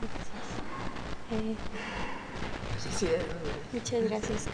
Muchas gracias.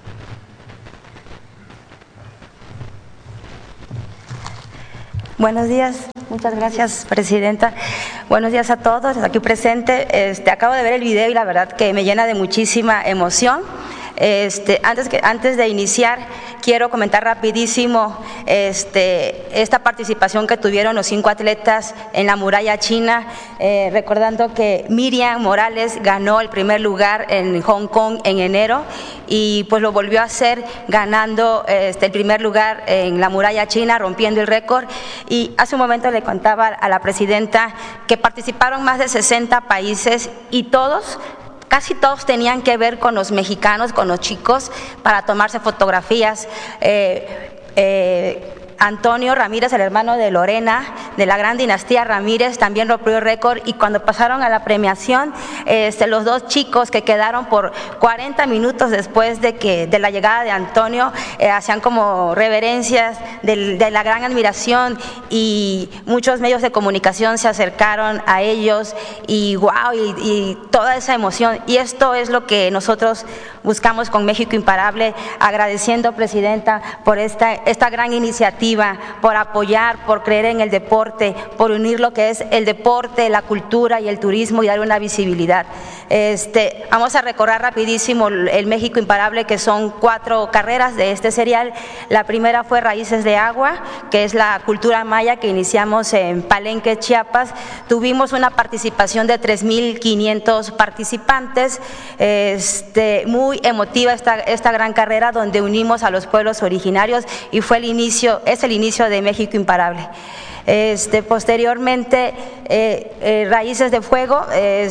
Buenos días, muchas gracias, presidenta. Buenos días a todos aquí presentes. Acabo de ver el video y la verdad que me llena de muchísima emoción. Antes de iniciar, quiero comentar rapidísimo esta participación que tuvieron los 5 atletas en la muralla china, recordando que Miriam Morales ganó el primer lugar en Hong Kong en enero y pues lo volvió a hacer ganando el primer lugar en la muralla china, rompiendo el récord. Y hace un momento le contaba a la presidenta que participaron más de 60 países y casi todos tenían que ver con los mexicanos, con los chicos, para tomarse fotografías. Antonio Ramírez, el hermano de Lorena, de la gran dinastía Ramírez, también rompió el récord, y cuando pasaron a la premiación, los 2 chicos que quedaron por 40 minutos después de la llegada de Antonio, hacían como reverencias de la gran admiración, y muchos medios de comunicación se acercaron a ellos, y wow, y toda esa emoción, y esto es lo que nosotros buscamos con México Imparable, agradeciendo, presidenta, por esta gran iniciativa, por apoyar, por creer en el deporte, por unir lo que es el deporte, la cultura y el turismo y darle una visibilidad. Vamos a recorrer rapidísimo el México Imparable, que son 4 carreras de este serial. La primera fue Raíces de Agua, que es la cultura maya que iniciamos en Palenque, Chiapas. Tuvimos una participación de 3,500 participantes, muy emotiva esta gran carrera donde unimos a los pueblos originarios y es el inicio de México Imparable. Posteriormente, Raíces de Fuego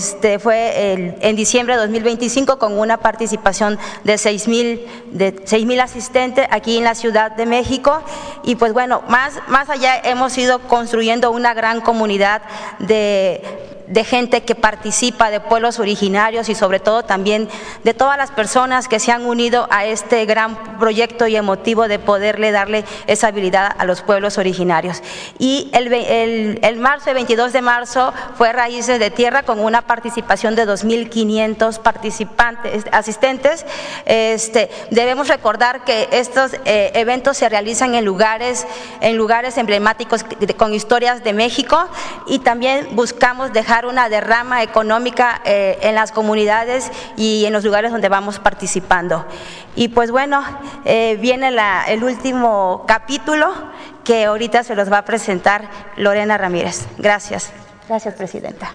fue en diciembre de 2025 con una participación de 6,000 asistentes aquí en la Ciudad de México, y pues bueno, más allá hemos ido construyendo una gran comunidad de gente que participa, de pueblos originarios y sobre todo también de todas las personas que se han unido a este gran proyecto y emotivo de poderle darle esa habilidad a los pueblos originarios. Y el 22 de marzo fue Raíces de Tierra con una participación de 2,500 asistentes. Debemos recordar que estos eventos se realizan en lugares emblemáticos con historias de México, y también buscamos dejar una derrama económica en las comunidades y en los lugares donde vamos participando. Y pues bueno, viene el último capítulo que ahorita se los va a presentar Lorena Ramírez. Gracias. Gracias, presidenta.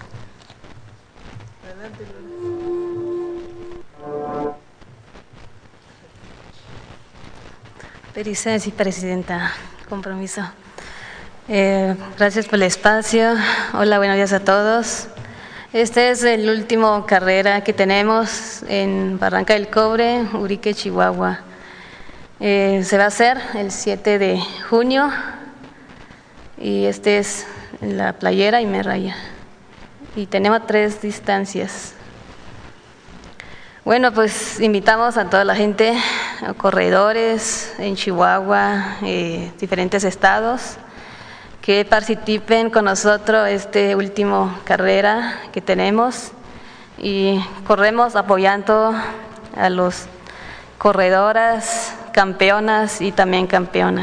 Sí, presidenta, compromiso. Gracias por el espacio. Hola, buenos días a todos. Este es el último carrera que tenemos en Barranca del Cobre, Urique, Chihuahua. Se va a hacer el 7 de junio y es en la Playera y Merraya. Y tenemos 3 distancias. Bueno, pues invitamos a toda la gente, a corredores en Chihuahua, diferentes estados, que participen con nosotros último carrera que tenemos, y corremos apoyando a los corredoras, campeonas y también campeón.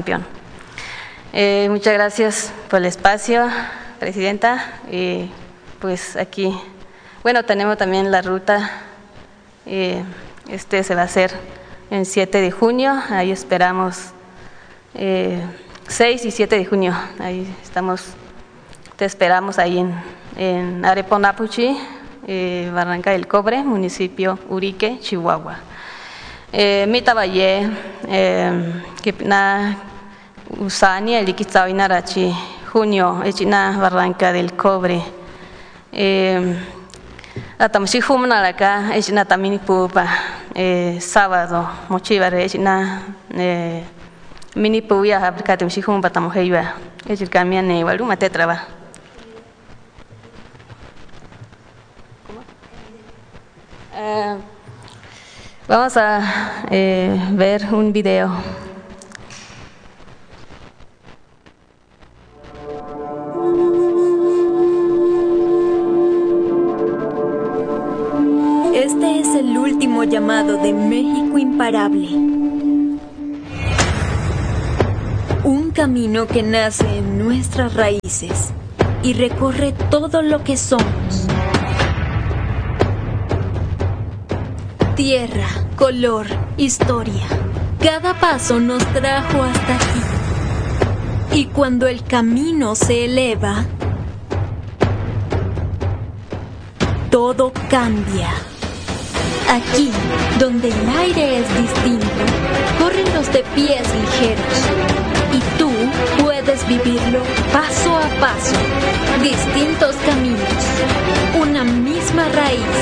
Muchas gracias por el espacio, presidenta. Pues aquí, bueno, tenemos también la ruta. Se va a hacer el 7 de junio, ahí esperamos 6 y 7 de junio, ahí estamos, te esperamos ahí en Areponapuchi, Barranca del Cobre, municipio Urique, Chihuahua. Mitabaye, Kipna Usani, el Iquitzawinarachi, junio, Echina, Barranca del Cobre. Atamshi humna acá, Echina tamini pupa, sábado, mochivare, Echina, mini puya, abricate, Mshihum, Batamoheiva, Echil Camiane, igual, mate traba. Vamos a ver un video. Este es el último llamado de México Imparable. Un camino que nace en nuestras raíces y recorre todo lo que somos. Tierra, color, historia. Cada paso nos trajo hasta aquí. Y cuando el camino se eleva, todo cambia. Aquí, donde el aire es distinto, corren los de pies ligeros. Y tú puedes vivirlo paso a paso. Distintos caminos, una misma raíz.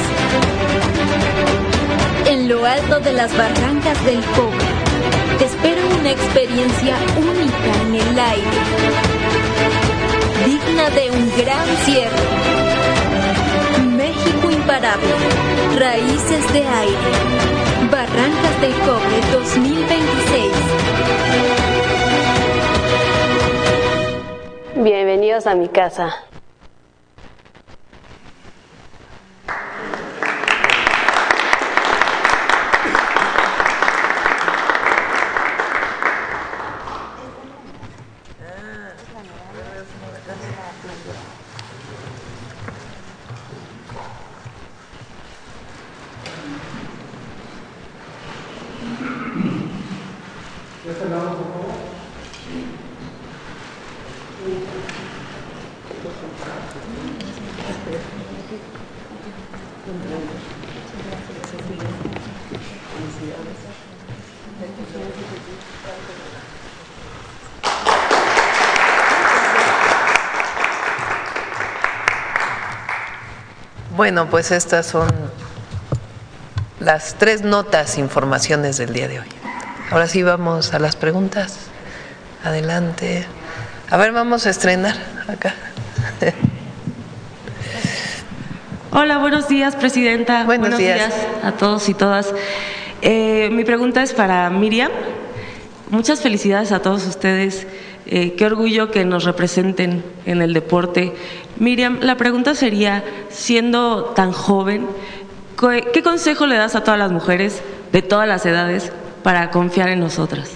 En lo alto de las barrancas del Cobre, te espera una experiencia única en el aire, digna de un gran cierre. México Imparable, Raíces de Aire, Barrancas del Cobre 2026. Bienvenidos a mi casa. Bueno, pues estas son las 3 notas, informaciones del día de hoy. Ahora sí vamos a las preguntas. Adelante. A ver, vamos a estrenar acá. Hola, buenos días, presidenta. Buenos días a todos y todas. Mi pregunta es para Miriam. Muchas felicidades a todos ustedes. Qué orgullo que nos representen en el deporte. Miriam, la pregunta sería, siendo tan joven, ¿qué consejo le das a todas las mujeres de todas las edades para confiar en nosotras?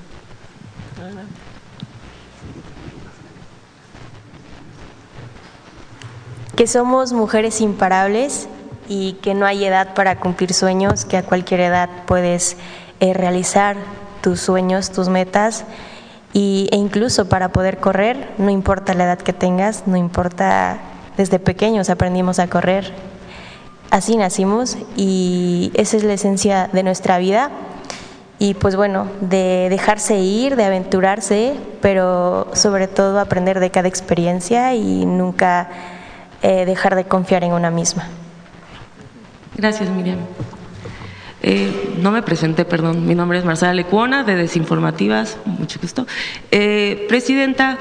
Que somos mujeres imparables y que no hay edad para cumplir sueños, que a cualquier edad puedes realizar tus sueños, tus metas, e incluso para poder correr, no importa la edad que tengas, no importa, desde pequeños aprendimos a correr, así nacimos y esa es la esencia de nuestra vida. Y pues bueno, de dejarse ir, de aventurarse, pero sobre todo aprender de cada experiencia y nunca dejar de confiar en una misma. Gracias, Miriam. No me presenté, perdón. Mi nombre es Marcela Lecuona, de Desinformativas. Mucho gusto. Presidenta,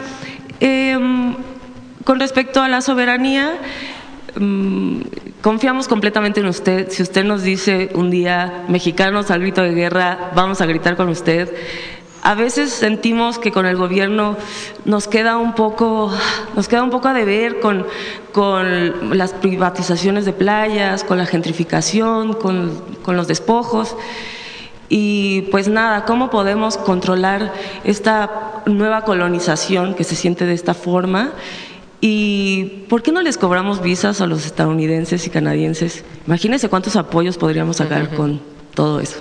con respecto a la soberanía, confiamos completamente en usted. Si usted nos dice un día, mexicanos al grito de guerra, vamos a gritar con usted. A veces sentimos que con el gobierno nos queda un poco a deber con las privatizaciones de playas, con la gentrificación, con los despojos. Y pues nada, ¿cómo podemos controlar esta nueva colonización que se siente de esta forma? ¿Y por qué no les cobramos visas a los estadounidenses y canadienses? Imagínense cuántos apoyos podríamos sacar con todo eso.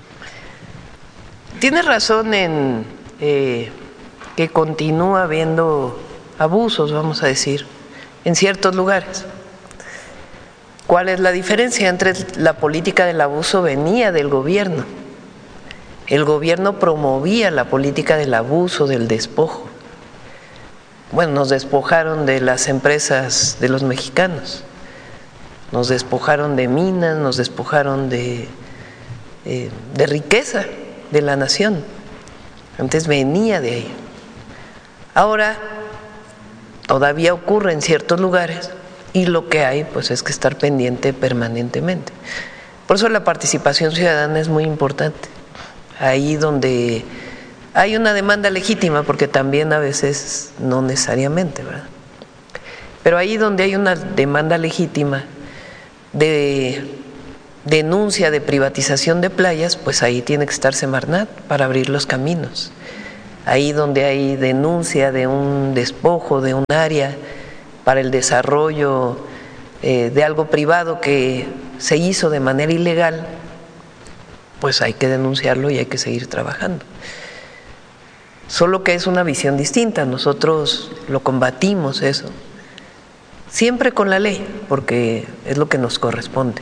Tienes razón en que continúa habiendo abusos, vamos a decir, en ciertos lugares. ¿Cuál es la diferencia? Entre la política del abuso venía del gobierno. El gobierno promovía la política del abuso, del despojo. Bueno, nos despojaron de las empresas de los mexicanos, nos despojaron de minas, nos despojaron de riqueza de la nación. Antes venía de ahí. Ahora todavía ocurre en ciertos lugares y lo que hay pues es que estar pendiente permanentemente. Por eso la participación ciudadana es muy importante. Ahí donde hay una demanda legítima, porque también a veces no necesariamente, ¿verdad? Pero ahí donde hay una demanda legítima de denuncia de privatización de playas, pues ahí tiene que estar Semarnat para abrir los caminos. Ahí donde hay denuncia de un despojo de un área para el desarrollo de algo privado que se hizo de manera ilegal, pues hay que denunciarlo y hay que seguir trabajando. Solo que es una visión distinta, nosotros lo combatimos eso, siempre con la ley, porque es lo que nos corresponde.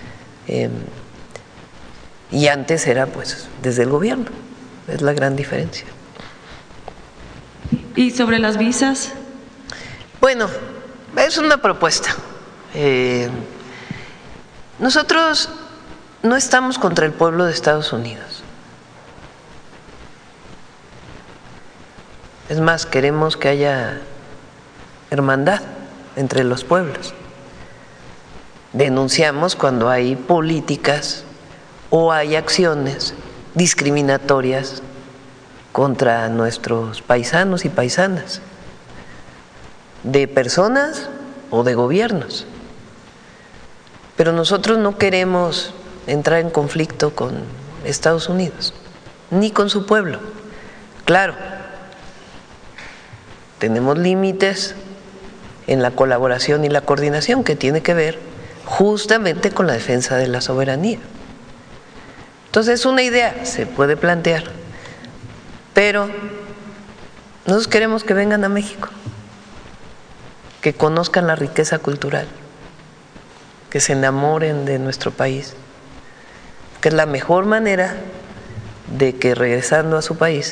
Y antes era pues desde el gobierno, es la gran diferencia. ¿Y sobre las visas? Bueno, es una propuesta. Nosotros no estamos contra el pueblo de Estados Unidos. Es más, queremos que haya hermandad entre los pueblos. Denunciamos cuando hay políticas o hay acciones discriminatorias contra nuestros paisanos y paisanas, de personas o de gobiernos. Pero nosotros no queremos entrar en conflicto con Estados Unidos, ni con su pueblo. Claro, tenemos límites en la colaboración y la coordinación que tiene que ver justamente con la defensa de la soberanía. Entonces, una idea se puede plantear, pero nosotros queremos que vengan a México, que conozcan la riqueza cultural, que se enamoren de nuestro país, que es la mejor manera de que regresando a su país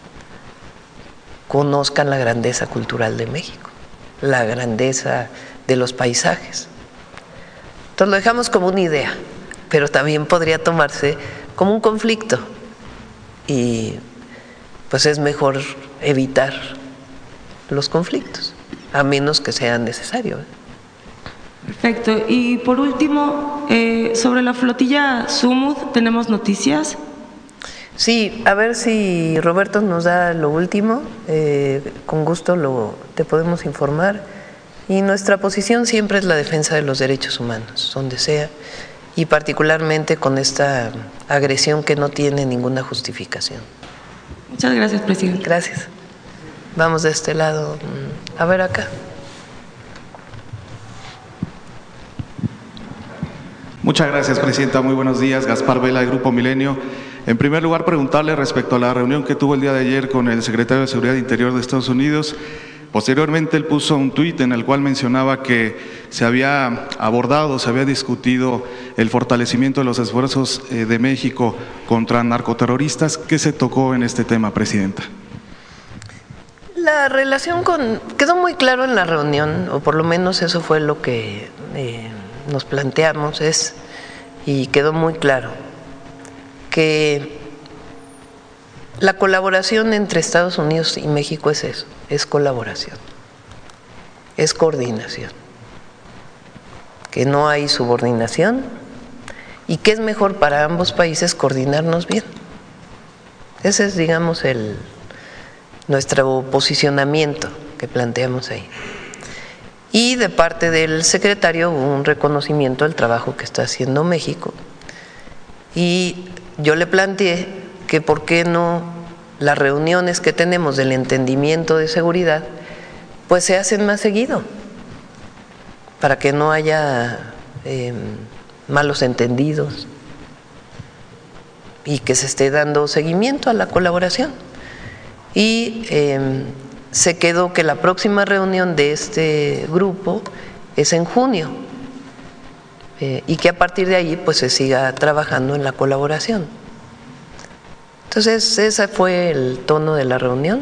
conozcan la grandeza cultural de México, la grandeza de los paisajes. Entonces lo dejamos como una idea, pero también podría tomarse como un conflicto y pues es mejor evitar los conflictos, a menos que sea necesario. Perfecto. Y por último, sobre la flotilla Sumud, ¿tenemos noticias? Sí, a ver si Roberto nos da lo último, con gusto te podemos informar. Y nuestra posición siempre es la defensa de los derechos humanos, donde sea, y particularmente con esta agresión que no tiene ninguna justificación. Muchas gracias, presidente. Gracias. Vamos de este lado. A ver acá. Muchas gracias, presidenta. Muy buenos días. Gaspar Vela, de Grupo Milenio. En primer lugar, preguntarle respecto a la reunión que tuvo el día de ayer con el secretario de Seguridad Interior de Estados Unidos. Posteriormente, él puso un tuit en el cual mencionaba que se había abordado, se había discutido el fortalecimiento de los esfuerzos de México contra narcoterroristas. ¿Qué se tocó en este tema, presidenta? La relación quedó muy claro en la reunión, o por lo menos eso fue lo que nos planteamos, y quedó muy claro que la colaboración entre Estados Unidos y México es eso, es colaboración, es coordinación, que no hay subordinación y que es mejor para ambos países coordinarnos bien. Ese es, digamos, nuestro posicionamiento que planteamos ahí. Y de parte del secretario hubo un reconocimiento del trabajo que está haciendo México. Y yo le planteé que por qué no las reuniones que tenemos del entendimiento de seguridad pues se hacen más seguido, para que no haya malos entendidos y que se esté dando seguimiento a la colaboración. Y se quedó que la próxima reunión de este grupo es en junio, y que a partir de ahí pues se siga trabajando en la colaboración. Entonces ese fue el tono de la reunión.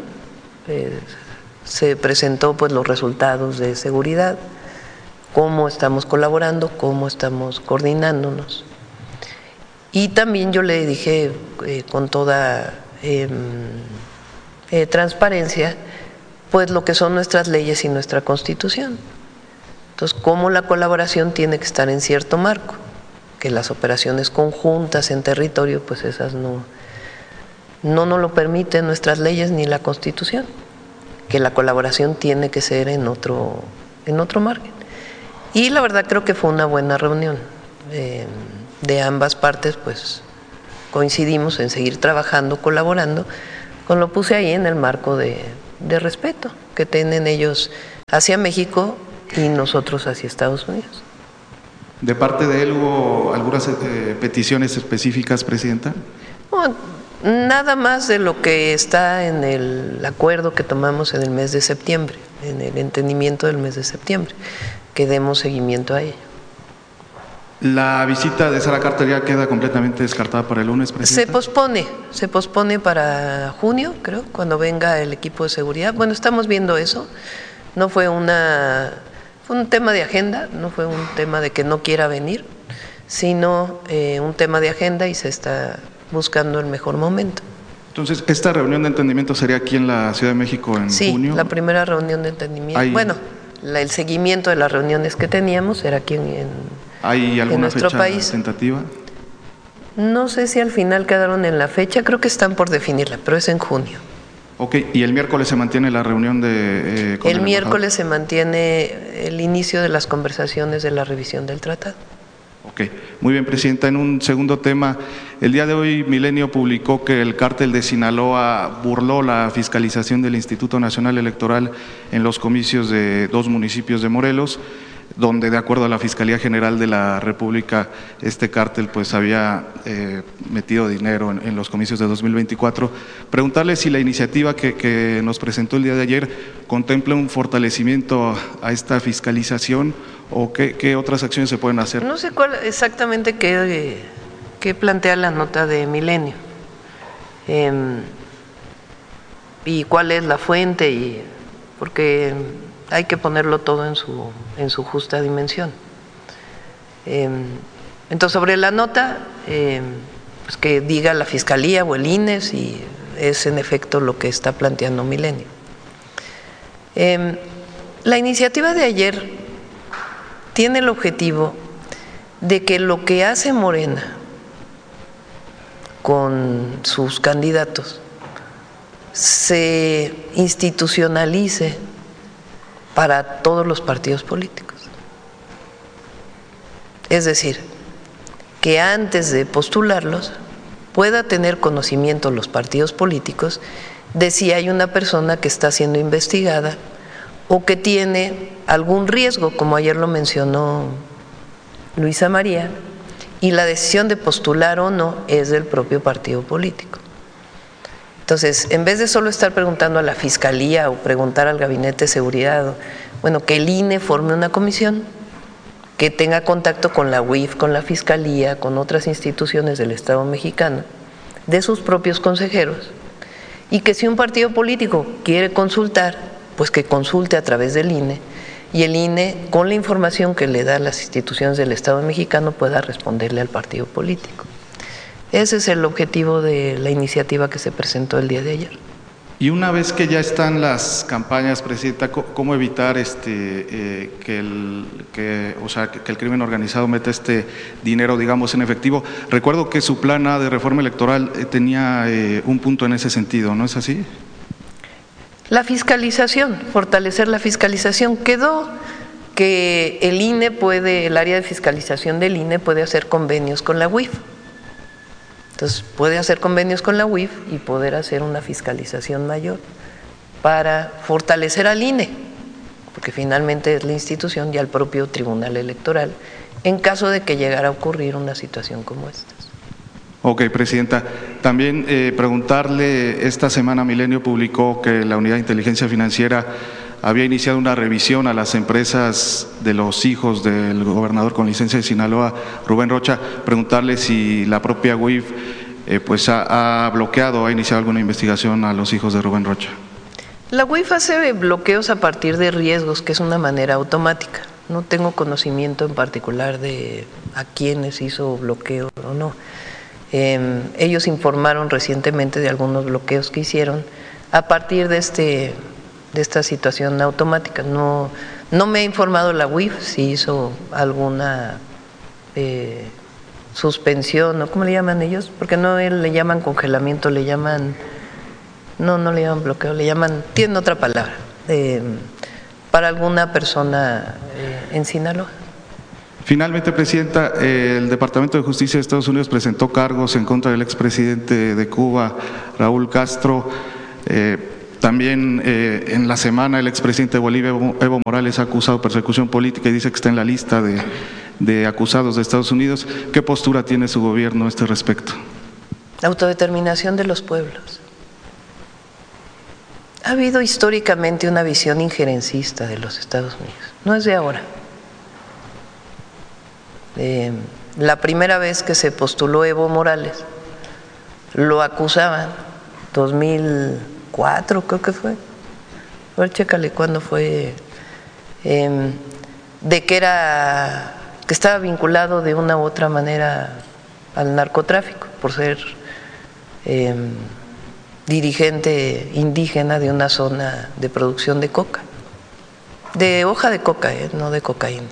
Se presentó pues los resultados de seguridad, cómo estamos colaborando, cómo estamos coordinándonos. Y también yo le dije con toda transparencia pues lo que son nuestras leyes y nuestra Constitución. Entonces, cómo la colaboración tiene que estar en cierto marco, que las operaciones conjuntas en territorio, pues esas no nos lo permiten nuestras leyes ni la Constitución, que la colaboración tiene que ser en otro margen. Y la verdad creo que fue una buena reunión. de ambas partes pues coincidimos en seguir trabajando, colaborando, con lo puse ahí en el marco de respeto que tienen ellos hacia México y nosotros hacia Estados Unidos. ¿De parte de él hubo algunas peticiones específicas, Presidenta? No, nada más de lo que está en el acuerdo que tomamos en el mes de septiembre, en el entendimiento del mes de septiembre, que demos seguimiento a ello. ¿La visita de Sara Carter ya queda completamente descartada para el lunes, Presidenta? Se pospone para junio, creo, cuando venga el equipo de seguridad. Bueno, estamos viendo eso. No fue fue un tema de agenda, no fue un tema de que no quiera venir, sino un tema de agenda y se está buscando el mejor momento. Entonces, ¿esta reunión de entendimiento sería aquí en la Ciudad de México en junio? Sí, la primera reunión de entendimiento. Bueno, el seguimiento de las reuniones que teníamos era aquí ¿Hay alguna nuestro fecha país. Tentativa? No sé si al final quedaron en la fecha, creo que están por definirla, pero es en junio. Ok, ¿y el miércoles se mantiene la reunión de el miércoles se mantiene el inicio de las conversaciones de la revisión del tratado. Ok, muy bien, Presidenta. En un segundo tema, el día de hoy Milenio publicó que el cártel de Sinaloa burló la fiscalización del Instituto Nacional Electoral en los comicios de 2 municipios de Morelos, donde de acuerdo a la Fiscalía General de la República, este cártel pues había metido dinero en los comicios de 2024. Preguntarle si la iniciativa que nos presentó el día de ayer contempla un fortalecimiento a esta fiscalización o qué otras acciones se pueden hacer. No sé cuál exactamente qué plantea la nota de Milenio y cuál es la fuente, porque hay que ponerlo todo en su justa dimensión. Entonces, sobre la nota, pues que diga la Fiscalía o el INE si es en efecto lo que está planteando Milenio. La iniciativa de ayer tiene el objetivo de que lo que hace Morena con sus candidatos se institucionalice para todos los partidos políticos. Es decir, que antes de postularlos pueda tener conocimiento los partidos políticos de si hay una persona que está siendo investigada o que tiene algún riesgo, como ayer lo mencionó Luisa María, y la decisión de postular o no es del propio partido político. Entonces, en vez de solo estar preguntando a la Fiscalía o preguntar al Gabinete de Seguridad, bueno, que el INE forme una comisión que tenga contacto con la UIF, con la Fiscalía, con otras instituciones del Estado mexicano, de sus propios consejeros, y que si un partido político quiere consultar, pues que consulte a través del INE, y el INE, con la información que le da las instituciones del Estado mexicano, pueda responderle al partido político. Ese es el objetivo de la iniciativa que se presentó el día de ayer. Y una vez que ya están las campañas, Presidenta, ¿cómo evitar que el crimen organizado meta este dinero, digamos, en efectivo? Recuerdo que su plan A de reforma electoral tenía un punto en ese sentido, ¿no es así? La fiscalización, fortalecer la fiscalización. Quedó que el INE el área de fiscalización del INE puede hacer convenios con la UIF. Entonces, puede hacer convenios con la UIF y poder hacer una fiscalización mayor para fortalecer al INE, porque finalmente es la institución y al propio Tribunal Electoral, en caso de que llegara a ocurrir una situación como esta. Ok, Presidenta. También preguntarle, esta semana Milenio publicó que la Unidad de Inteligencia Financiera había iniciado una revisión a las empresas de los hijos del gobernador con licencia de Sinaloa, Rubén Rocha. Preguntarle si la propia UIF pues ha bloqueado, ha iniciado alguna investigación a los hijos de Rubén Rocha. La UIF hace bloqueos a partir de riesgos, que es una manera automática. No tengo conocimiento en particular de a quiénes hizo bloqueo o no. Ellos informaron recientemente de algunos bloqueos que hicieron a partir de esta situación automática. No me ha informado la UIF si hizo alguna suspensión, ¿no? ¿Cómo le llaman ellos? Porque no le llaman congelamiento, le llaman, no le llaman bloqueo, le llaman, tienen otra palabra, para alguna persona en Sinaloa. Finalmente, Presidenta, el Departamento de Justicia de Estados Unidos presentó cargos en contra del expresidente de Cuba, Raúl Castro. También en la semana el expresidente de Bolivia, Evo Morales, ha acusado de persecución política y dice que está en la lista de acusados de Estados Unidos. ¿Qué postura tiene su gobierno a este respecto? La autodeterminación de los pueblos. Ha habido históricamente una visión injerencista de los Estados Unidos, no es de ahora. La primera vez que se postuló Evo Morales, lo acusaban, 2004 creo que fue, a ver, chécale cuándo fue, de que estaba vinculado de una u otra manera al narcotráfico, por ser dirigente indígena de una zona de producción de coca, de hoja de coca, no de cocaína.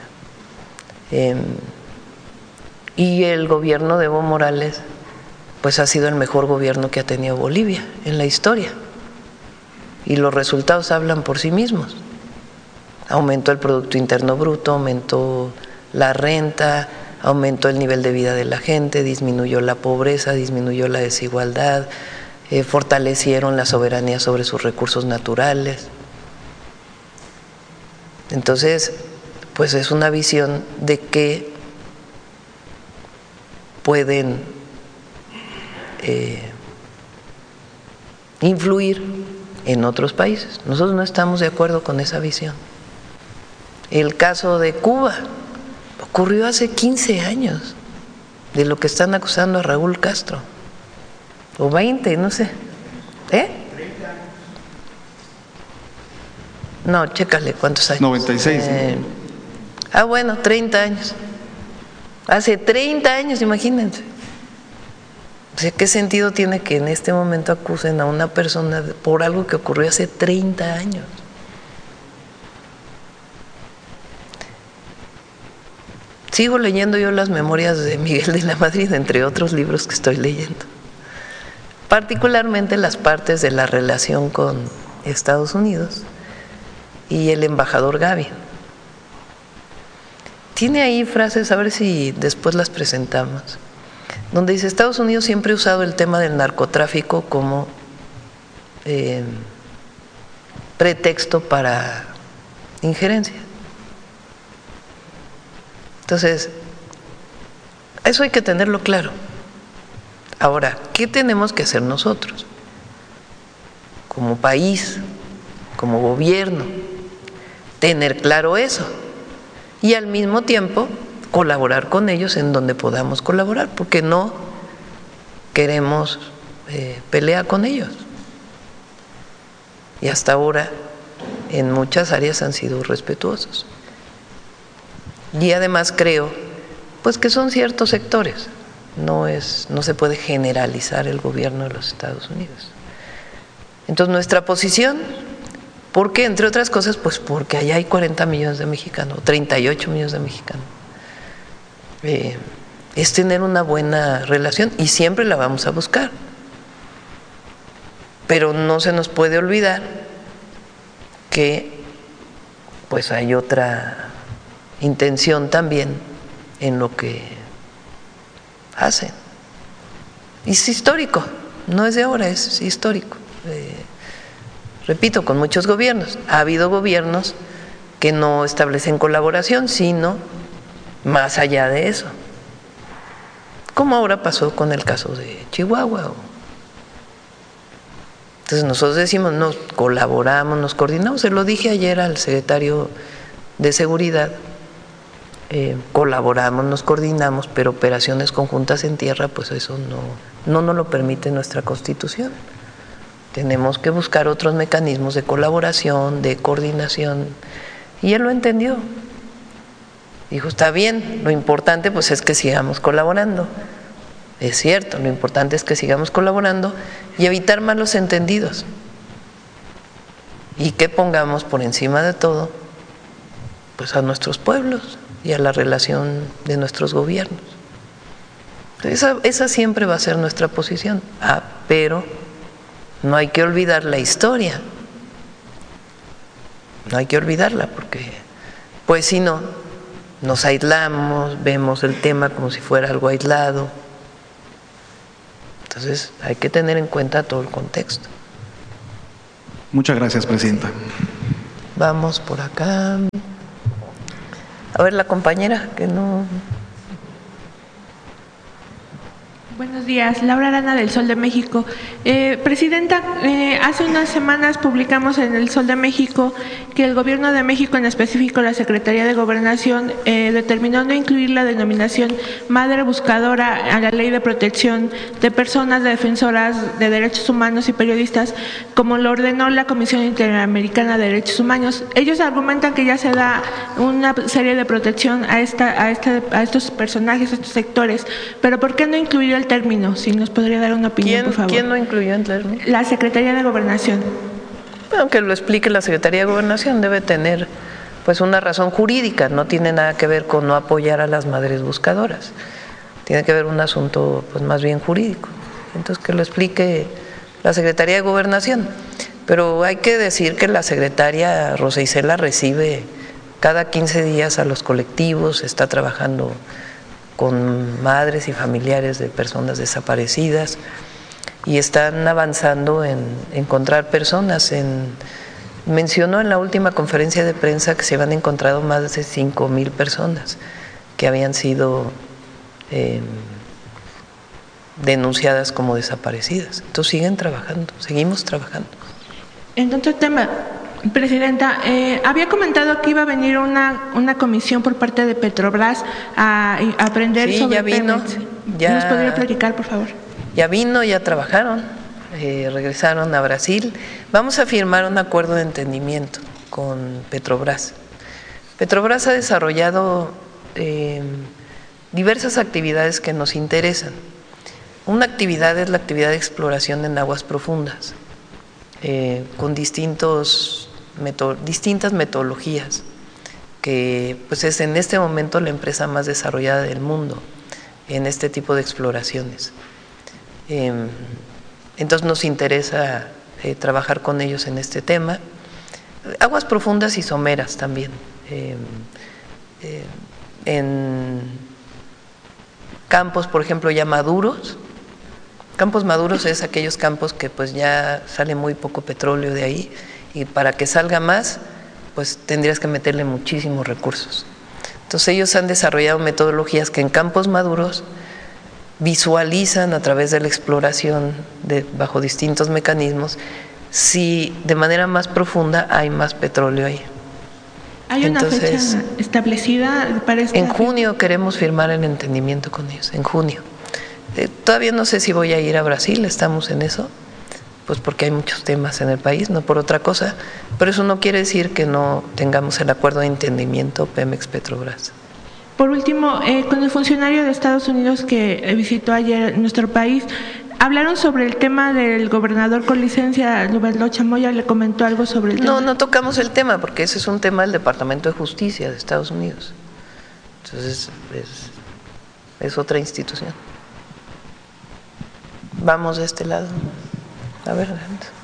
Y el gobierno de Evo Morales pues ha sido el mejor gobierno que ha tenido Bolivia en la historia, y los resultados hablan por sí mismos. Aumentó el Producto Interno Bruto, aumentó la renta, aumentó el nivel de vida de la gente, disminuyó la pobreza, disminuyó la desigualdad, fortalecieron la soberanía sobre sus recursos naturales. Entonces, pues es una visión de que pueden influir en otros países. Nosotros no estamos de acuerdo con esa visión. El caso de Cuba ocurrió hace 15 años, de lo que están acusando a Raúl Castro, o 20, no sé. 30 años. No, chécale cuántos años. 96. Bueno, 30 años. Hace 30 años, imagínense. O sea, ¿qué sentido tiene que en este momento acusen a una persona por algo que ocurrió hace 30 años? Sigo leyendo yo las memorias de Miguel de la Madrid, entre otros libros que estoy leyendo. Particularmente las partes de la relación con Estados Unidos y el embajador Gavi. Tiene ahí frases, a ver si después las presentamos, donde dice: Estados Unidos siempre ha usado el tema del narcotráfico como pretexto para injerencia. Entonces, eso hay que tenerlo claro. Ahora, ¿qué tenemos que hacer nosotros? Como país, como gobierno, tener claro eso. Y al mismo tiempo colaborar con ellos en donde podamos colaborar, porque no queremos pelea con ellos. Y hasta ahora en muchas áreas han sido respetuosos. Y además creo pues que son ciertos sectores, no se puede generalizar el gobierno de los Estados Unidos. Entonces nuestra posición, ¿por qué? Entre otras cosas, pues porque allá hay 40 millones de mexicanos, 38 millones de mexicanos. Es tener una buena relación y siempre la vamos a buscar. Pero no se nos puede olvidar que pues hay otra intención también en lo que hacen. Y es histórico, no es de ahora, es histórico. Repito, con muchos gobiernos. Ha habido gobiernos que no establecen colaboración, sino más allá de eso. Como ahora pasó con el caso de Chihuahua. Entonces nosotros decimos, nos colaboramos, nos coordinamos. Se lo dije ayer al secretario de Seguridad. Colaboramos, nos coordinamos, pero operaciones conjuntas en tierra, pues eso no nos lo permite nuestra Constitución. Tenemos que buscar otros mecanismos de colaboración, de coordinación, y él lo entendió. Dijo, está bien, lo importante pues es que sigamos colaborando. Es cierto, lo importante es que sigamos colaborando y evitar malos entendidos. Y que pongamos por encima de todo pues a nuestros pueblos y a la relación de nuestros gobiernos. Esa siempre va a ser nuestra posición. Pero no hay que olvidar la historia. No hay que olvidarla porque, pues si no, nos aislamos, vemos el tema como si fuera algo aislado. Entonces hay que tener en cuenta todo el contexto. Muchas gracias, presidenta. Vamos por acá. A ver, la compañera que no... Buenos días, Laura Arana del Sol de México. Presidenta, hace unas semanas publicamos en el Sol de México que el Gobierno de México, en específico la Secretaría de Gobernación, determinó no incluir la denominación madre buscadora a la Ley de Protección de Personas Defensoras de Derechos Humanos y Periodistas, como lo ordenó la Comisión Interamericana de Derechos Humanos. Ellos argumentan que ya se da una serie de protección a estos personajes, a estos sectores, pero ¿por qué no incluir el término? Si nos podría dar una opinión, por favor. ¿Quién no incluyó el término? La Secretaría de Gobernación. Bueno, que lo explique la Secretaría de Gobernación, debe tener pues una razón jurídica, no tiene nada que ver con no apoyar a las madres buscadoras, tiene que ver un asunto pues más bien jurídico. Entonces que lo explique la Secretaría de Gobernación. Pero hay que decir que la secretaria Rosa Isela recibe cada 15 días a los colectivos, está trabajando con madres y familiares de personas desaparecidas y están avanzando en encontrar personas. Mencionó en la última conferencia de prensa que se habían encontrado más de 5,000 personas que habían sido denunciadas como desaparecidas. Entonces siguen trabajando, seguimos trabajando. En otro tema, Presidenta, había comentado que iba a venir una comisión por parte de Petrobras a aprender sobre ya vino, Pemex. ¿Nos podría platicar, por favor? Ya vino, ya trabajaron, regresaron a Brasil. Vamos a firmar un acuerdo de entendimiento con Petrobras. Petrobras ha desarrollado diversas actividades que nos interesan. Una actividad es la actividad de exploración en aguas profundas, con distintas metodologías, que pues es en este momento la empresa más desarrollada del mundo en este tipo de exploraciones. Entonces nos interesa trabajar con ellos en este tema. Aguas profundas y someras también. En campos, por ejemplo, ya maduros. Campos maduros es aquellos campos que pues ya sale muy poco petróleo de ahí, y para que salga más pues tendrías que meterle muchísimos recursos. Entonces ellos han desarrollado metodologías que en campos maduros visualizan a través de la exploración bajo distintos mecanismos si de manera más profunda hay más petróleo ahí. ¿Hay una fecha establecida para esta? En junio queremos firmar el entendimiento con ellos, en junio. Todavía no sé si voy a ir a Brasil, estamos en eso, pues porque hay muchos temas en el país, no por otra cosa, pero eso no quiere decir que no tengamos el acuerdo de entendimiento Pemex-Petrobras. Por último, con el funcionario de Estados Unidos que visitó ayer nuestro país, hablaron sobre el tema del gobernador con licencia, Lourdes Chamoya, ¿le comentó algo sobre el tema? No tocamos el tema, porque ese es un tema del Departamento de Justicia de Estados Unidos. Entonces, es otra institución. Vamos de este lado. A ver,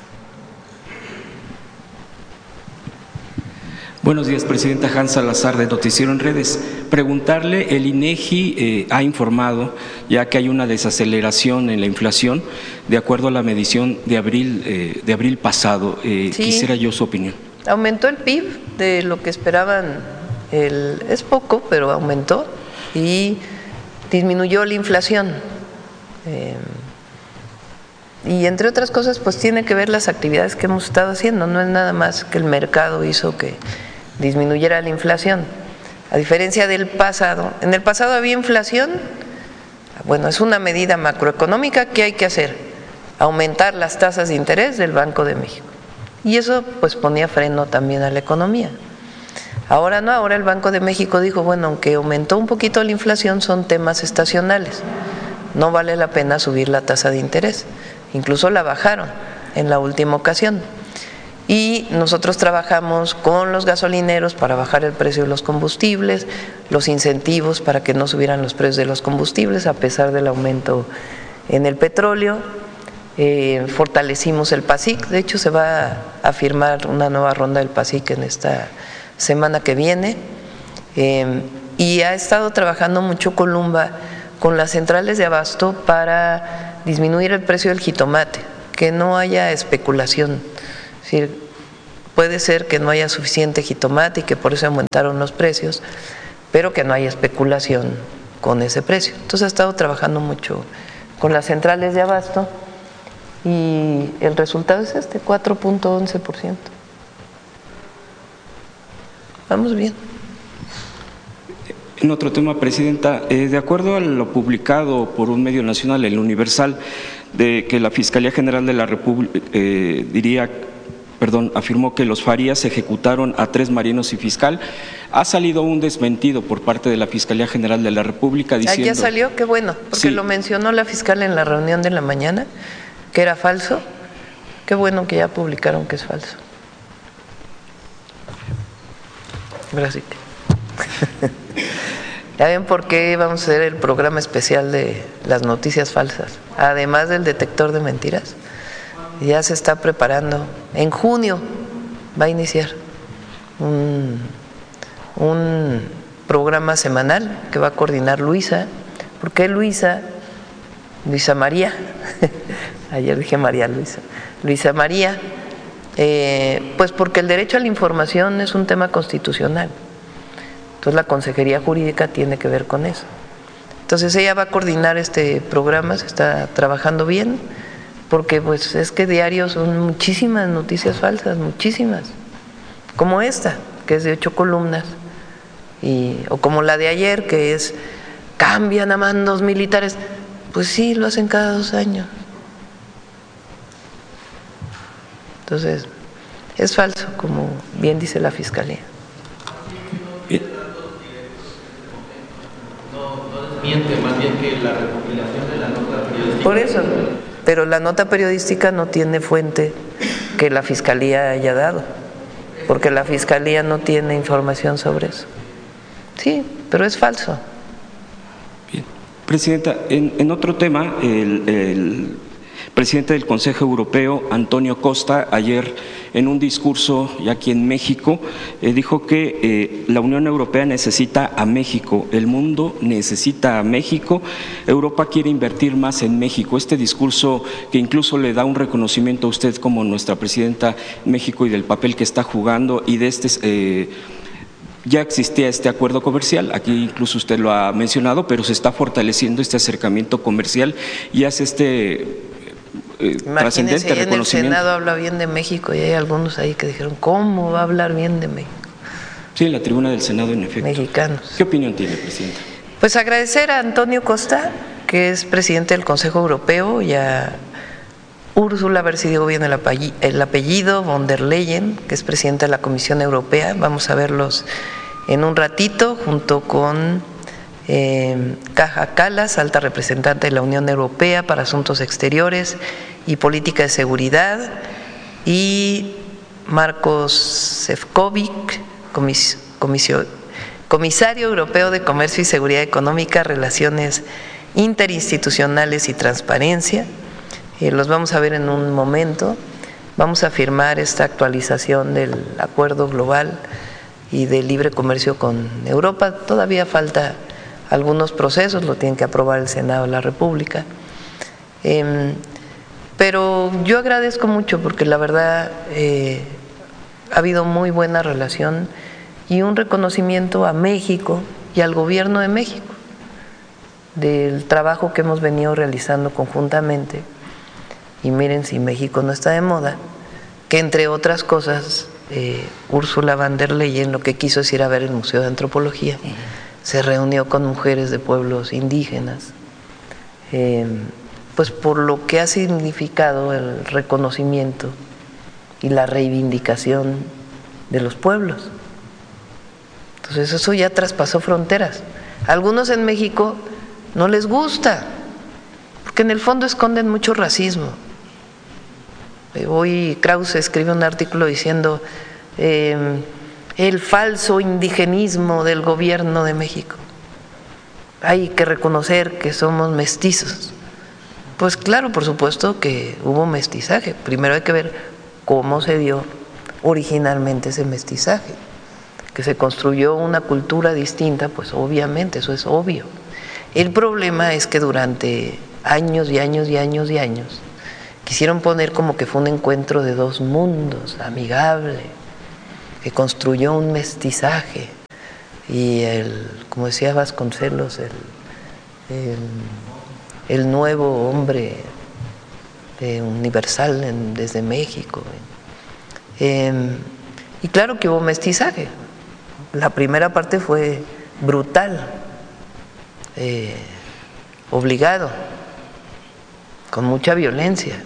Buenos días, Presidenta. Hans Salazar, de Noticiero en Redes. Preguntarle, el INEGI ha informado ya que hay una desaceleración en la inflación de acuerdo a la medición de abril pasado. Sí. Quisiera yo su opinión. Aumentó el PIB de lo que esperaban, es poco, pero aumentó, y disminuyó la inflación. Y entre otras cosas, pues tiene que ver las actividades que hemos estado haciendo, no es nada más que el mercado hizo que disminuyera la inflación. A diferencia del pasado, en el pasado había inflación, bueno, es una medida macroeconómica que hay que hacer, aumentar las tasas de interés del Banco de México. Y eso pues ponía freno también a la economía. Ahora no, ahora el Banco de México dijo, bueno, aunque aumentó un poquito la inflación, son temas estacionales, no vale la pena subir la tasa de interés. Incluso la bajaron en la última ocasión. Y nosotros trabajamos con los gasolineros para bajar el precio de los combustibles, los incentivos para que no subieran los precios de los combustibles a pesar del aumento en el petróleo. Fortalecimos el PASIC, de hecho se va a firmar una nueva ronda del PASIC en esta semana que viene. y ha estado trabajando mucho Columba con las centrales de abasto para disminuir el precio del jitomate, que no haya especulación. Es decir, puede ser que no haya suficiente jitomate y que por eso aumentaron los precios, pero que no haya especulación con ese precio. Entonces ha estado trabajando mucho con las centrales de abasto y el resultado es 4.11%. Vamos bien. En otro tema, Presidenta, de acuerdo a lo publicado por un medio nacional, El Universal, de que la Fiscalía General de la República afirmó que los Farías ejecutaron a 3 marinos y fiscal, ha salido un desmentido por parte de la Fiscalía General de la República diciendo… ¿Ya salió? Qué bueno, porque sí, lo mencionó la fiscal en la reunión de la mañana, que era falso. Qué bueno que ya publicaron que es falso. Gracias. Ya ven por qué vamos a hacer el programa especial de las noticias falsas, además del detector de mentiras. Ya se está preparando. En junio va a iniciar un programa semanal que va a coordinar Luisa. ¿Por qué Luisa? Luisa María. Ayer dije María Luisa. Luisa María. Pues porque el derecho a la información es un tema constitucional. Entonces la Consejería Jurídica tiene que ver con eso. Entonces ella va a coordinar este programa, se está trabajando bien, porque pues es que diario son muchísimas noticias falsas, muchísimas, como esta, que es de 8 columnas, o como la de ayer, que es cambian a mandos militares. Pues sí, lo hacen cada 2 años. Entonces, es falso, como bien dice la Fiscalía. Más bien que la recopilación de la nota periodística. Por eso, pero la nota periodística no tiene fuente que la Fiscalía haya dado, porque la Fiscalía no tiene información sobre eso. Sí, pero es falso. Bien. Presidenta, en otro tema, el presidente del Consejo Europeo, Antonio Costa, ayer en un discurso y aquí en México, dijo que la Unión Europea necesita a México, el mundo necesita a México, Europa quiere invertir más en México. Este discurso que incluso le da un reconocimiento a usted como nuestra presidenta en México y del papel que está jugando y de ya existía este acuerdo comercial, aquí incluso usted lo ha mencionado, pero se está fortaleciendo este acercamiento comercial y hace trascendente reconocimiento. En el Senado habla bien de México y hay algunos ahí que dijeron, ¿cómo va a hablar bien de México? Sí, en la tribuna del Senado, en efecto. Mexicanos. ¿Qué opinión tiene, Presidenta? Pues agradecer a Antonio Costa, que es presidente del Consejo Europeo, y a Úrsula, a ver si digo bien el apellido, von der Leyen, que es presidenta de la Comisión Europea. Vamos a verlos en un ratito, junto con Kaja Kallas, alta representante de la Unión Europea para Asuntos Exteriores y Política de Seguridad, y Marcos Sefcovic, comisario europeo de Comercio y Seguridad Económica, Relaciones Interinstitucionales y Transparencia. Los vamos a ver en un momento. Vamos a firmar esta actualización del acuerdo global y de libre comercio con Europa. Todavía falta algunos procesos, lo tienen que aprobar el Senado de la República. Pero yo agradezco mucho porque la verdad ha habido muy buena relación y un reconocimiento a México y al gobierno de México del trabajo que hemos venido realizando conjuntamente. Y miren, si México no está de moda, que entre otras cosas Úrsula von der Leyen lo que quiso es ir a ver el Museo de Antropología. Se reunió con mujeres de pueblos indígenas, pues por lo que ha significado el reconocimiento y la reivindicación de los pueblos. Entonces eso ya traspasó fronteras. A algunos en México no les gusta, porque en el fondo esconden mucho racismo. Hoy Krause escribe un artículo diciendo el falso indigenismo del gobierno de México. Hay que reconocer que somos mestizos. Pues claro, por supuesto que hubo mestizaje. Primero hay que ver cómo se dio originalmente ese mestizaje, que se construyó una cultura distinta, pues obviamente, eso es obvio. El problema es que durante años y años y años y años quisieron poner como que fue un encuentro de dos mundos, amigable, que construyó un mestizaje. Y como decía Vasconcelos, el nuevo hombre universal desde México. Y claro que hubo mestizaje. La primera parte fue brutal, obligado, con mucha violencia.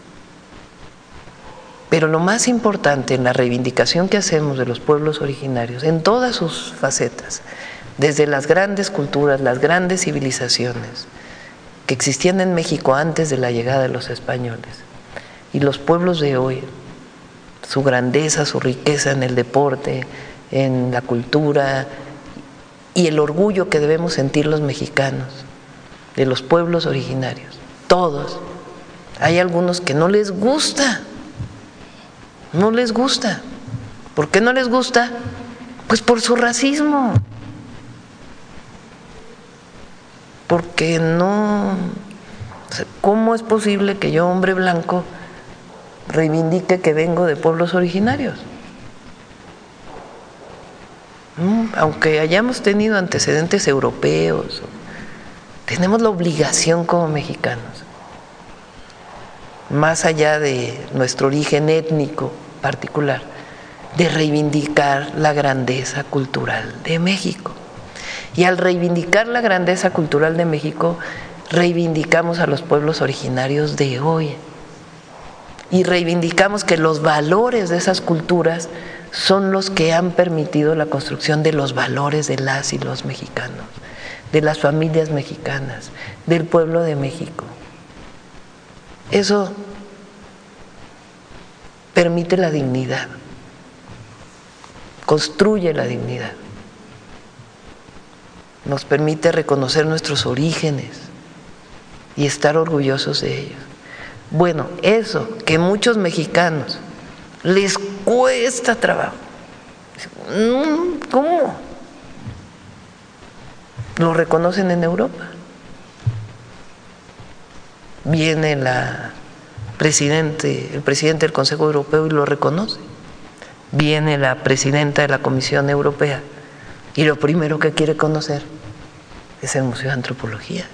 Pero lo más importante en la reivindicación que hacemos de los pueblos originarios, en todas sus facetas, desde las grandes culturas, las grandes civilizaciones que existían en México antes de la llegada de los españoles, y los pueblos de hoy, su grandeza, su riqueza en el deporte, en la cultura, y el orgullo que debemos sentir los mexicanos de los pueblos originarios, todos. Hay algunos que no les gusta. No les gusta. ¿Por qué no les gusta? Pues por su racismo. Porque no… O sea, ¿cómo es posible que yo, hombre blanco, reivindique que vengo de pueblos originarios? Aunque hayamos tenido antecedentes europeos, tenemos la obligación como mexicanos, más allá de nuestro origen étnico particular, de reivindicar la grandeza cultural de México. Y al reivindicar la grandeza cultural de México, reivindicamos a los pueblos originarios de hoy. Y reivindicamos que los valores de esas culturas son los que han permitido la construcción de los valores de las y los mexicanos, de las familias mexicanas, del pueblo de México. Eso permite la dignidad, construye la dignidad, nos permite reconocer nuestros orígenes y estar orgullosos de ellos. Bueno, eso que muchos mexicanos les cuesta trabajo. ¿Cómo? Lo reconocen en Europa. Viene el presidente del Consejo Europeo y lo reconoce. Viene la presidenta de la Comisión Europea y lo primero que quiere conocer es el Museo de Antropología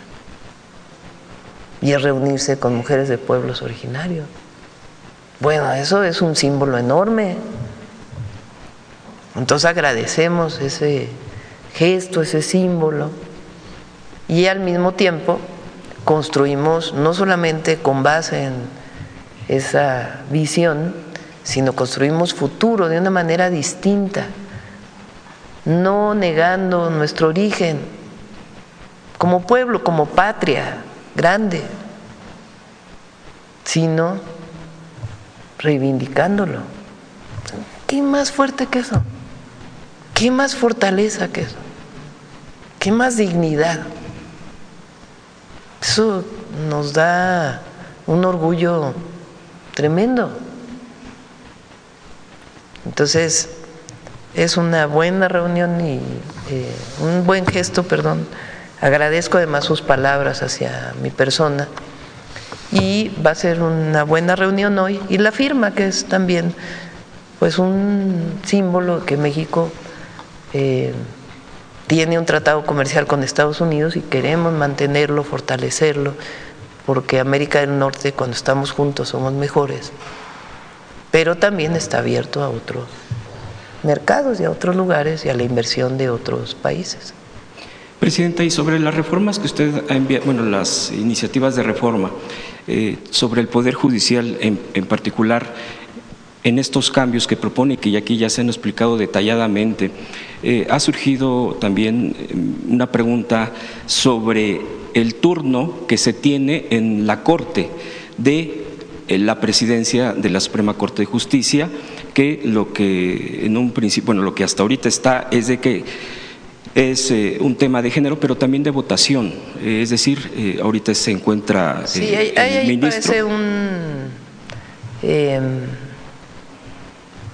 y es reunirse con mujeres de pueblos originarios. Bueno, eso es un símbolo enorme. Entonces agradecemos ese gesto, ese símbolo, y al mismo tiempo construimos no solamente con base en esa visión, sino construimos futuro de una manera distinta, no negando nuestro origen como pueblo, como patria grande, sino reivindicándolo. ¿Qué más fuerte que eso? ¿Qué más fortaleza que eso? ¿Qué más dignidad? Eso nos da un orgullo tremendo. Entonces, es una buena reunión y un buen gesto, perdón. Agradezco además sus palabras hacia mi persona. Y va a ser una buena reunión hoy. Y la firma, que es también pues un símbolo que México tiene un tratado comercial con Estados Unidos y queremos mantenerlo, fortalecerlo, porque América del Norte, cuando estamos juntos, somos mejores, pero también está abierto a otros mercados y a otros lugares y a la inversión de otros países. Presidenta, y sobre las reformas que usted ha enviado, bueno, las iniciativas de reforma, sobre el Poder Judicial en particular, en estos cambios que propone y que aquí ya se han explicado detalladamente, ha surgido también una pregunta sobre el turno que se tiene en la Corte de la presidencia de la Suprema Corte de Justicia, que lo que en un principio, bueno, lo que hasta ahorita está es de que es un tema de género, pero también de votación, es decir, ahorita se encuentra sí, el ahí ministro. parece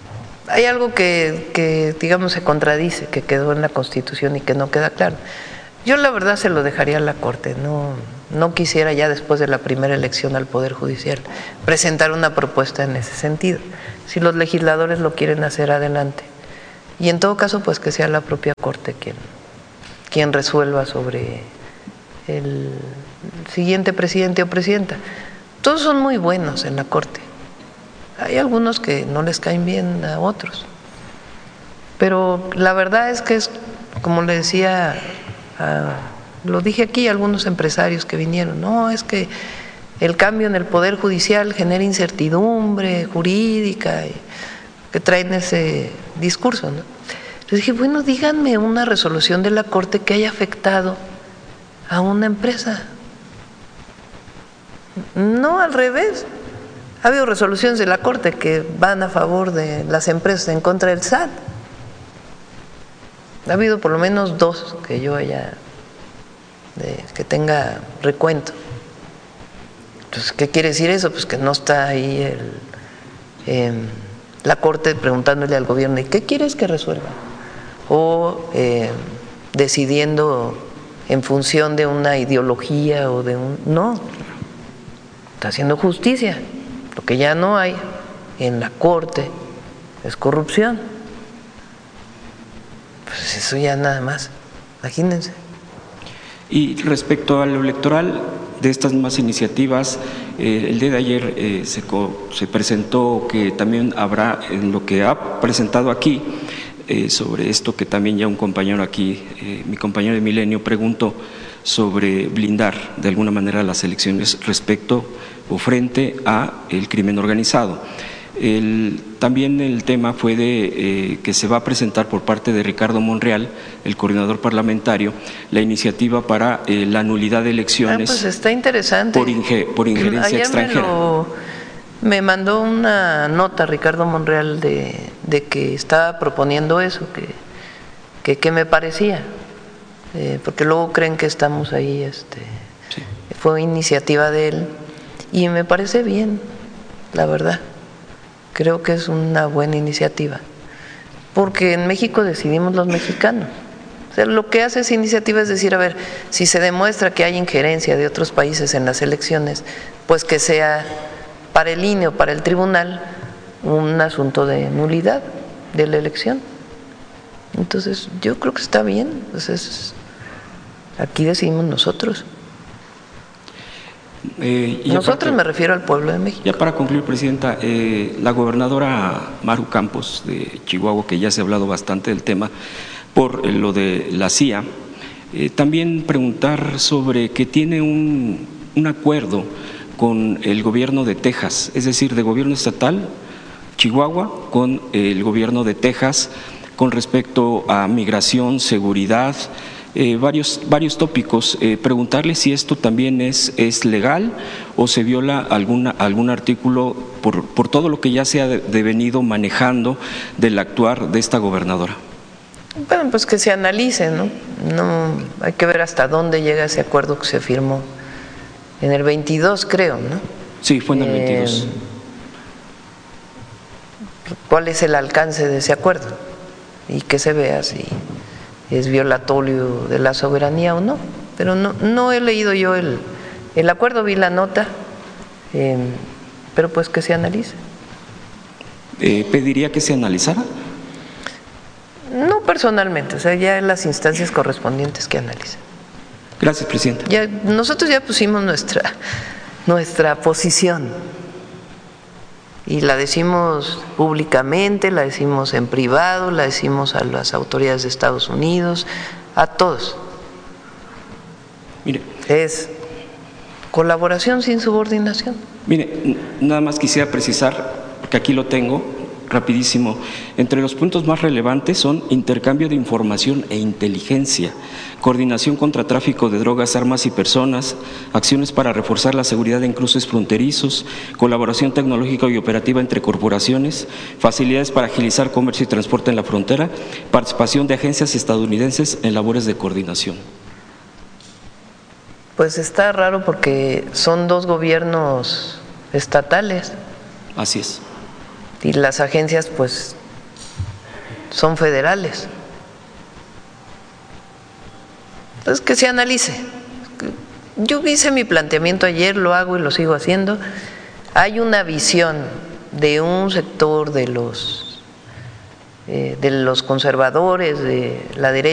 hay algo que digamos se contradice, que quedó en la Constitución y que no queda claro. Yo la verdad se lo dejaría a la Corte, no quisiera ya después de la primera elección al Poder Judicial presentar una propuesta en ese sentido. Si los legisladores lo quieren hacer, adelante. Y en todo caso, pues que sea la propia Corte quien resuelva sobre el siguiente presidente o presidenta. Todos son muy buenos en la Corte. Hay algunos que no les caen bien a otros. Pero la verdad es que es, como le decía, lo dije aquí a algunos empresarios que vinieron, no, es que el cambio en el Poder Judicial genera incertidumbre jurídica, que traen ese discurso, ¿no? Les dije, bueno, díganme una resolución de la Corte que haya afectado a una empresa. No al revés. Ha habido resoluciones de la Corte que van a favor de las empresas en contra del SAT. Ha habido por lo menos 2 que yo que tenga recuento. Entonces, ¿qué quiere decir eso? Pues que no está ahí la Corte preguntándole al gobierno, ¿y qué quieres que resuelva? O decidiendo en función de una ideología o de un... No, está haciendo justicia. Lo que ya no hay en la Corte es corrupción. Pues eso ya nada más, imagínense. Y respecto a lo electoral, de estas mismas iniciativas, el día de ayer se presentó que también habrá, en lo que ha presentado aquí, sobre esto que también ya un compañero aquí, mi compañero de Milenio, preguntó sobre blindar de alguna manera las elecciones respecto o frente a el crimen organizado. También el tema fue de que se va a presentar por parte de Ricardo Monreal, el coordinador parlamentario, la iniciativa para la nulidad de elecciones. Pues está interesante. Por injerencia ayer extranjera. Me mandó una nota Ricardo Monreal de que estaba proponiendo eso, que me parecía, porque luego creen que estamos ahí, sí. Fue iniciativa de él y me parece bien, la verdad. Creo que es una buena iniciativa, porque en México decidimos los mexicanos. O sea, lo que hace esa iniciativa es decir, a ver, si se demuestra que hay injerencia de otros países en las elecciones, pues que sea para el INE o para el tribunal un asunto de nulidad de la elección. Entonces, yo creo que está bien, pues aquí decidimos nosotros. Nosotros me refiero al pueblo de México. Ya para concluir, Presidenta, la gobernadora Maru Campos de Chihuahua, que ya se ha hablado bastante del tema por lo de la CIA, también preguntar sobre que tiene un acuerdo con el gobierno de Texas, es decir, de gobierno estatal, Chihuahua, con el gobierno de Texas, con respecto a migración, seguridad, varios tópicos. Preguntarle si esto también es legal o se viola algún artículo por todo lo que ya se ha devenido manejando del actuar de esta gobernadora. Bueno, pues que se analice, ¿no? Hay que ver hasta dónde llega ese acuerdo que se firmó en el 22, creo, ¿no? Sí, fue en el 22. ¿Cuál es el alcance de ese acuerdo? Y que se vea si es violatorio de la soberanía o no. Pero no he leído yo el acuerdo, vi la nota, pero pues que se analice. ¿Pediría que se analizara? No personalmente, o sea, ya en las instancias correspondientes que analicen. Gracias, Presidenta. Nosotros ya pusimos nuestra posición y la decimos públicamente, la decimos en privado, la decimos a las autoridades de Estados Unidos, a todos. Mire, es colaboración sin subordinación. Mire, nada más quisiera precisar, porque aquí lo tengo, rapidísimo. Entre los puntos más relevantes son intercambio de información e inteligencia, coordinación contra tráfico de drogas, armas y personas, acciones para reforzar la seguridad en cruces fronterizos, colaboración tecnológica y operativa entre corporaciones, facilidades para agilizar comercio y transporte en la frontera, participación de agencias estadounidenses en labores de coordinación. Pues está raro porque son dos gobiernos estatales. Así es. Y las agencias pues son federales. Entonces, que se analice. Yo hice mi planteamiento ayer, lo hago y lo sigo haciendo. Hay una visión de un sector de los conservadores, de la derecha,